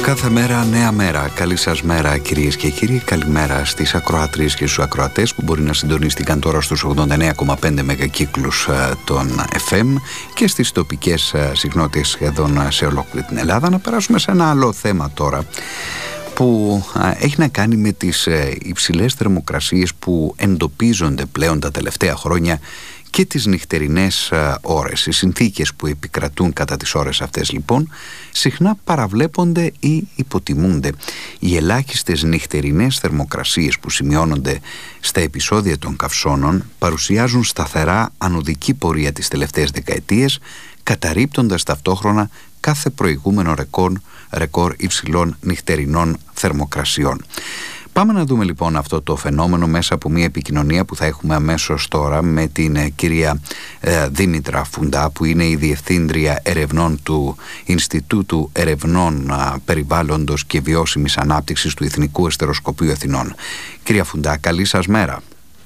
Κάθε μέρα νέα μέρα. Καλή σας μέρα κυρίες και κύριοι. Καλημέρα στις ακροάτριες και στους ακροατές που μπορεί να συντονίστηκαν τώρα στους 89,5 μεγακύκλους των FM και στις τοπικές συχνότητες σχεδόν σε ολόκληρη την Ελλάδα. Να περάσουμε σε ένα άλλο θέμα τώρα που έχει να κάνει με τις υψηλές θερμοκρασίες που εντοπίζονται πλέον τα τελευταία χρόνια και τις νυχτερινές ώρες. Οι συνθήκες που επικρατούν κατά τις ώρες αυτές λοιπόν συχνά παραβλέπονται ή υποτιμούνται. Οι ελάχιστες νυχτερινές θερμοκρασίες που σημειώνονται στα επεισόδια των καυσώνων παρουσιάζουν σταθερά ανωδική πορεία τις τελευταίες δεκαετίες, καταρρίπτοντας ταυτόχρονα κάθε προηγούμενο ρεκόρ υψηλών νυχτερινών θερμοκρασιών. Πάμε να δούμε λοιπόν αυτό το φαινόμενο μέσα από μια επικοινωνία που θα έχουμε αμέσως τώρα με την κυρία Δήμητρα Φουντά, που είναι η Διευθύντρια Ερευνών του Ινστιτούτου Ερευνών Περιβάλλοντος και Βιώσιμης Ανάπτυξης του Εθνικού Εστεροσκοπείου Αθηνών. Κυρία Φουντά, καλή σας μέρα.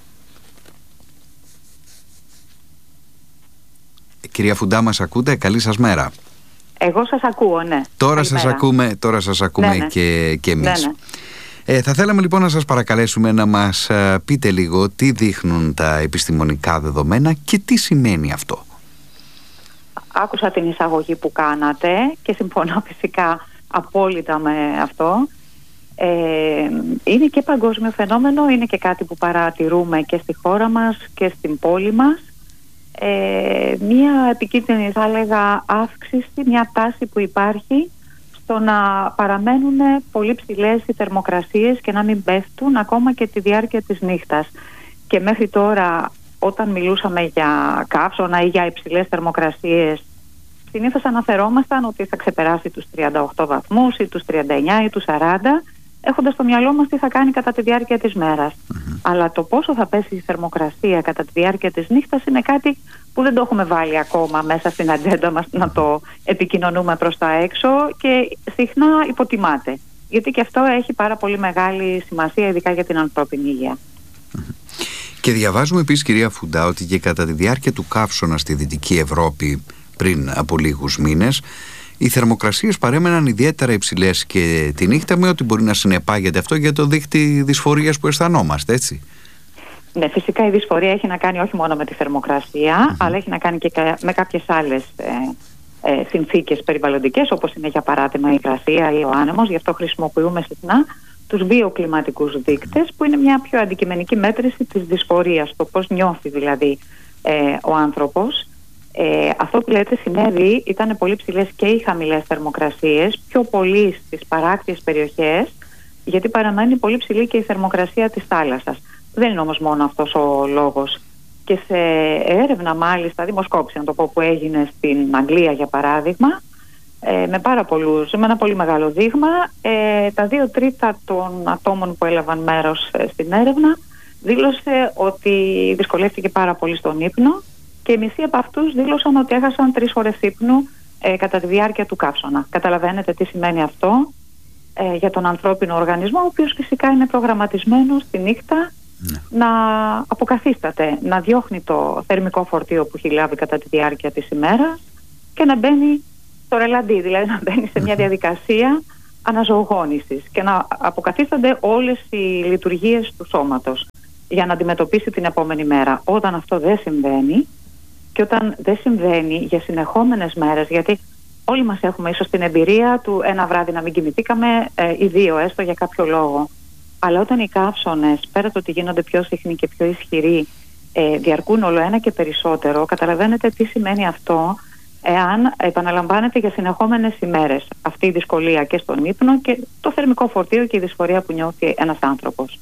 Κυρία Φουντά, μας ακούτε? Καλή σας μέρα. Εγώ σας ακούω, ναι. Τώρα σας ακούμε ναι. Και εμείς. Ναι. Θα θέλαμε λοιπόν να σας παρακαλέσουμε να μας πείτε λίγο τι δείχνουν τα επιστημονικά δεδομένα και τι σημαίνει αυτό. Άκουσα την εισαγωγή που κάνατε και συμφωνώ φυσικά απόλυτα με αυτό. Είναι και παγκόσμιο φαινόμενο, είναι και κάτι που παρατηρούμε και στη χώρα μας και στην πόλη μας. Μία επικίνδυνη, θα έλεγα, αύξηση, μια τάση που υπάρχει στο να παραμένουν πολύ ψηλές οι θερμοκρασίες και να μην πέφτουν ακόμα και τη διάρκεια της νύχτας. Και μέχρι τώρα, όταν μιλούσαμε για καύσωνα ή για υψηλές θερμοκρασίες, συνήθως αναφερόμασταν ότι θα ξεπεράσει τους 38 βαθμούς ή τους 39 ή τους 40, έχοντας στο μυαλό μας τι θα κάνει κατά τη διάρκεια της μέρας. Αλλά το πόσο θα πέσει η θερμοκρασία κατά τη διάρκεια της νύχτας είναι κάτι που δεν το έχουμε βάλει ακόμα μέσα στην ατζέντα μας να το επικοινωνούμε προς τα έξω και συχνά υποτιμάται. Γιατί και αυτό έχει πάρα πολύ μεγάλη σημασία, ειδικά για την ανθρώπινη υγεία. Και διαβάζουμε επίσης, κυρία Φουντά, ότι και κατά τη διάρκεια του καύσωνα στη Δυτική Ευρώπη πριν από λίγους μήνες, οι θερμοκρασίες παρέμεναν ιδιαίτερα υψηλές και τη νύχτα, με ό,τι μπορεί να συνεπάγεται αυτό για το δείκτη δυσφορίας που αισθανόμαστε, έτσι. Ναι, φυσικά η δυσφορία έχει να κάνει όχι μόνο με τη θερμοκρασία, αλλά έχει να κάνει και με κάποιες άλλες συνθήκες περιβαλλοντικές, όπως είναι για παράδειγμα η υγρασία ή ο άνεμος. Γι' αυτό χρησιμοποιούμε συχνά τους βιοκλιματικούς δείκτες, που είναι μια πιο αντικειμενική μέτρηση της δυσφορίας, το πώς νιώθει δηλαδή ο άνθρωπος. Αυτό που λέτε συνέβη, ήταν πολύ ψηλές και οι χαμηλές θερμοκρασίες, πιο πολύ στις παράκτιες περιοχές, γιατί παραμένει πολύ ψηλή και η θερμοκρασία της θάλασσας. Δεν είναι όμως μόνο αυτός ο λόγος. Και σε έρευνα, μάλιστα, δημοσκόπηση, να το πω, που έγινε στην Αγγλία για παράδειγμα, με ένα πολύ μεγάλο δείγμα, τα 2/3 των ατόμων που έλαβαν μέρος στην έρευνα δήλωσε ότι δυσκολεύτηκε πάρα πολύ στον ύπνο, και οι μισοί από αυτούς δήλωσαν ότι έχασαν 3 ώρες ύπνου κατά τη διάρκεια του καύσωνα. Καταλαβαίνετε τι σημαίνει αυτό για τον ανθρώπινο οργανισμό, ο οποίος φυσικά είναι προγραμματισμένος τη νύχτα να αποκαθίσταται, να διώχνει το θερμικό φορτίο που έχει λάβει κατά τη διάρκεια της ημέρας και να μπαίνει στο ρελαντί, δηλαδή να μπαίνει σε μια διαδικασία αναζωογόνησης και να αποκαθίστανται όλες οι λειτουργίες του σώματος για να αντιμετωπίσει την επόμενη μέρα. Όταν αυτό δεν συμβαίνει, και όταν δεν συμβαίνει για συνεχόμενες μέρες, γιατί όλοι μας έχουμε ίσως την εμπειρία του ένα βράδυ να μην κοιμηθήκαμε ή 2 έστω για κάποιο λόγο. Αλλά όταν οι καύσωνες, πέρα το ότι γίνονται πιο συχνοί και πιο ισχυροί, διαρκούν όλο ένα και περισσότερο, καταλαβαίνετε τι σημαίνει αυτό εάν επαναλαμβάνεται για συνεχόμενες ημέρες αυτή η δυσκολία και στον ύπνο και το θερμικό φορτίο και η δυσφορία που νιώθει ένας άνθρωπος.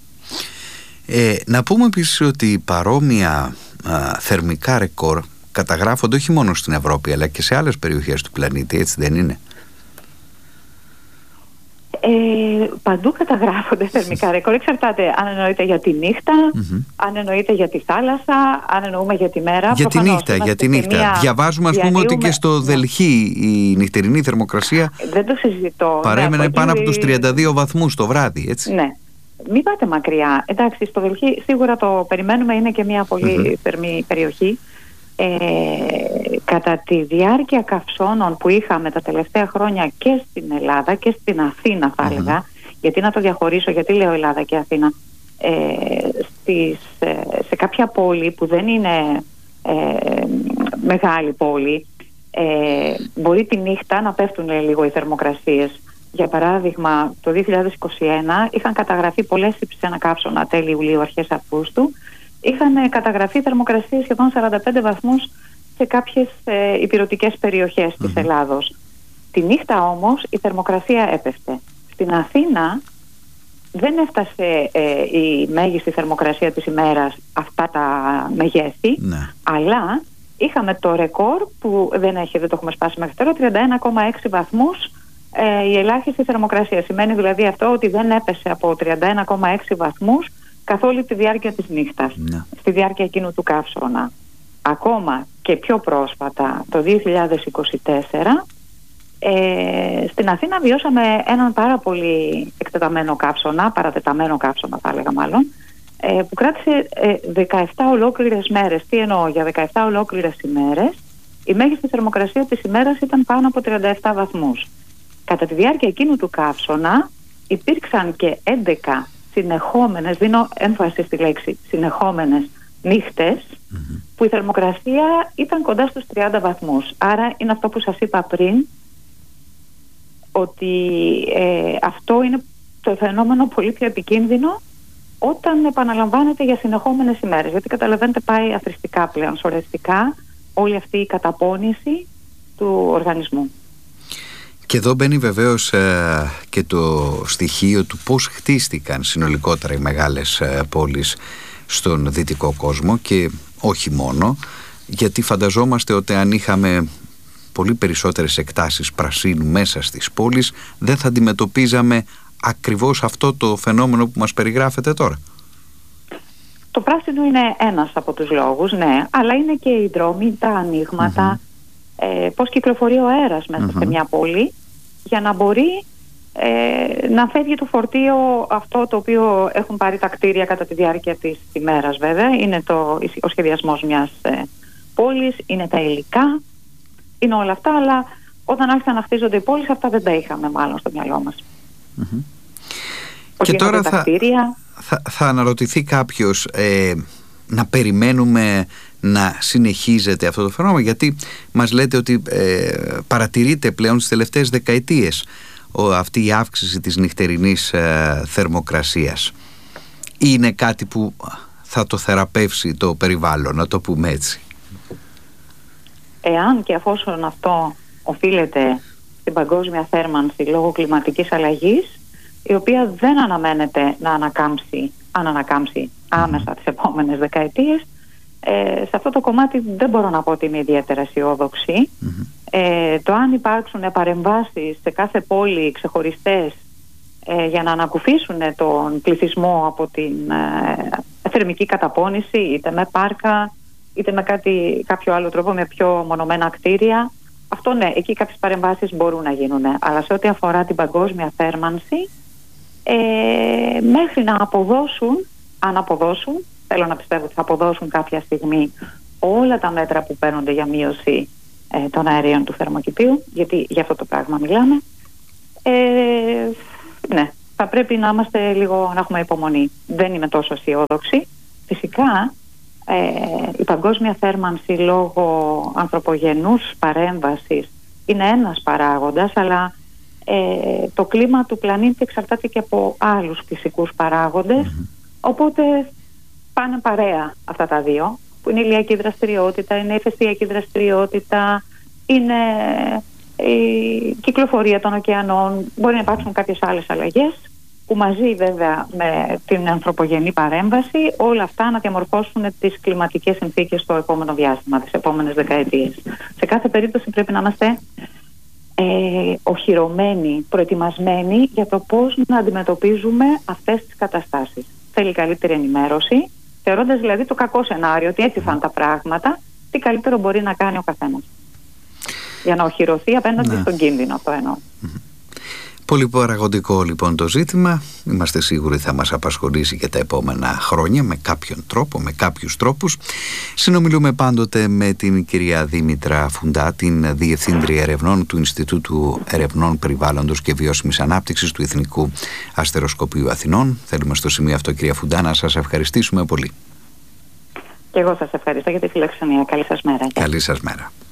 Να πούμε επίσης ότι παρόμοια θερμικά ρεκόρ καταγράφονται όχι μόνο στην Ευρώπη αλλά και σε άλλες περιοχές του πλανήτη, έτσι δεν είναι? Παντού καταγράφονται θερμικά ρεκόρ. Εξαρτάται αν εννοείται για τη νύχτα, αν εννοείται για τη θάλασσα, αν εννοούμε για τη μέρα. Για τη νύχτα. Διαβάζουμε, ας πούμε, ότι και στο Δελχή η νυχτερινή θερμοκρασία δεν το συζητώ, παρέμενε πάνω από τους 32 βαθμούς το βράδυ, έτσι. Ναι. Μην πάτε μακριά. Εντάξει, στο Δελχή σίγουρα το περιμένουμε, είναι και μια πολύ θερμή περιοχή. Κατά τη διάρκεια καυσώνων που είχαμε τα τελευταία χρόνια και στην Ελλάδα και στην Αθήνα, θα έλεγα, γιατί να το διαχωρίσω, γιατί λέω Ελλάδα και Αθήνα, σε κάποια πόλη που δεν είναι μεγάλη πόλη, μπορεί τη νύχτα να πέφτουν λίγο οι θερμοκρασίες. Για παράδειγμα, το 2021 είχαν καταγραφεί πολλές υψηλά τέλη Ιουλίου, αρχές Αυγούστου. Είχαν καταγραφεί θερμοκρασίες σχεδόν 45 βαθμούς σε κάποιες ηπειρωτικές περιοχές της Ελλάδος. Τη νύχτα όμως η θερμοκρασία έπεφτε. Στην Αθήνα δεν έφτασε η μέγιστη θερμοκρασία της ημέρας αυτά τα μεγέθη, αλλά είχαμε το ρεκόρ που δεν το έχουμε σπάσει μέχρι τώρα, 31,6 βαθμούς η ελάχιστη θερμοκρασία. Σημαίνει δηλαδή αυτό ότι δεν έπεσε από 31,6 βαθμούς καθ' όλη τη διάρκεια της νύχτας, στη διάρκεια εκείνου του καύσωνα. Ακόμα και πιο πρόσφατα, το 2024, στην Αθήνα βιώσαμε έναν πάρα πολύ εκτεταμένο καύσωνα, παρατεταμένο καύσωνα θα έλεγα μάλλον, που κράτησε 17 ολόκληρες μέρες. Τι εννοώ, για 17 ολόκληρες ημέρες η μέγιστη θερμοκρασία της ημέρας ήταν πάνω από 37 βαθμούς. Κατά τη διάρκεια εκείνου του καύσωνα υπήρξαν και 11 συνεχόμενες, δίνω έμφαση στη λέξη συνεχόμενες νύχτες, που η θερμοκρασία ήταν κοντά στους 30 βαθμούς. Άρα είναι αυτό που σας είπα πριν, ότι αυτό είναι το φαινόμενο πολύ πιο επικίνδυνο όταν επαναλαμβάνεται για συνεχόμενες ημέρες. Γιατί καταλαβαίνετε, πάει αθροιστικά πλέον, σωρευτικά όλη αυτή η καταπώνηση του οργανισμού. Και εδώ μπαίνει βεβαίως και το στοιχείο του πώς χτίστηκαν συνολικότερα οι μεγάλες πόλεις στον δυτικό κόσμο, και όχι μόνο, γιατί φανταζόμαστε ότι αν είχαμε πολύ περισσότερες εκτάσεις πρασίνου μέσα στις πόλεις, δεν θα αντιμετωπίζαμε ακριβώς αυτό το φαινόμενο που μας περιγράφεται τώρα. Το πράσινο είναι ένας από τους λόγους, ναι, αλλά είναι και οι δρόμοι, τα ανοίγματα, πώς κυκλοφορεί ο αέρας μέσα σε μια πόλη, για να μπορεί να φεύγει το φορτίο αυτό το οποίο έχουν πάρει τα κτίρια κατά τη διάρκεια της ημέρας. Βέβαια είναι ο σχεδιασμός μιας πόλης, είναι τα υλικά, είναι όλα αυτά, αλλά όταν άρχισαν να χτίζονται οι πόλεις, αυτά δεν τα είχαμε μάλλον στο μυαλό μας. Και τώρα θα αναρωτηθεί κάποιος, να περιμένουμε να συνεχίζεται αυτό το φαινόμενο, γιατί μας λέτε ότι παρατηρείται πλέον στις τελευταίες δεκαετίες αυτή η αύξηση της νυχτερινής θερμοκρασίας. Είναι κάτι που θα το θεραπεύσει το περιβάλλον, να το πούμε έτσι? Εάν και εφόσον αυτό οφείλεται στην παγκόσμια θέρμανση λόγω κλιματικής αλλαγής, η οποία δεν αναμένεται να ανακάμψει άμεσα τις επόμενες δεκαετίες, σε αυτό το κομμάτι δεν μπορώ να πω ότι είμαι ιδιαίτερα αισιόδοξη. Το αν υπάρξουν παρεμβάσεις σε κάθε πόλη ξεχωριστές για να ανακουφίσουν τον πληθυσμό από την θερμική καταπώνηση, είτε με πάρκα είτε με κάποιο άλλο τρόπο, με πιο μονομένα κτίρια, αυτό ναι, εκεί κάποιες παρεμβάσεις μπορούν να γίνουν. Αλλά σε ό,τι αφορά την παγκόσμια θέρμανση, μέχρι να αποδώσουν, αν αποδώσουν, θέλω να πιστεύω ότι θα αποδώσουν κάποια στιγμή όλα τα μέτρα που παίρνονται για μείωση των αερίων του θερμοκηπίου, γιατί για αυτό το πράγμα μιλάμε, ναι, θα πρέπει να είμαστε λίγο, να έχουμε υπομονή. Δεν είμαι τόσο αισιόδοξη. Φυσικά η παγκόσμια θέρμανση λόγω ανθρωπογενούς παρέμβασης είναι ένας παράγοντας, αλλά το κλίμα του πλανήτη εξαρτάται και από άλλους φυσικούς παράγοντες, οπότε πάνε παρέα αυτά τα δύο, που είναι η ηλιακή δραστηριότητα, είναι η ηφαιστειακή δραστηριότητα, είναι η κυκλοφορία των ωκεανών. Μπορεί να υπάρξουν κάποιες άλλες αλλαγές που μαζί βέβαια με την ανθρωπογενή παρέμβαση όλα αυτά να διαμορφώσουν τις κλιματικές συνθήκες στο επόμενο διάστημα, τις επόμενες δεκαετίες. Σε κάθε περίπτωση πρέπει να είμαστε οχυρωμένοι, προετοιμασμένοι για το πώς να αντιμετωπίζουμε αυτές τις καταστάσεις. Θέλει καλύτερη ενημέρωση, θεωρώντας δηλαδή το κακό σενάριο, ότι έτσι θα είναι τα πράγματα, τι καλύτερο μπορεί να κάνει ο καθένας για να οχυρωθεί απέναντι στον κίνδυνο, αυτό εννοώ. Πολυπαραγωγικό λοιπόν το ζήτημα. Είμαστε σίγουροι θα μας απασχολήσει και τα επόμενα χρόνια με κάποιον τρόπο, με κάποιους τρόπους. Συνομιλούμε πάντοτε με την κυρία Δήμητρα Φουντά, την Διευθύντρια Ερευνών του Ινστιτούτου Ερευνών Περιβάλλοντος και Βιώσιμης Ανάπτυξης του Εθνικού Αστεροσκοπείου Αθηνών. Θέλουμε στο σημείο αυτό, κυρία Φουντά, να σας ευχαριστήσουμε πολύ. Και εγώ σας ευχαριστώ για τη φιλοξενία. Καλή σας μέρα. Καλή σας μέρα.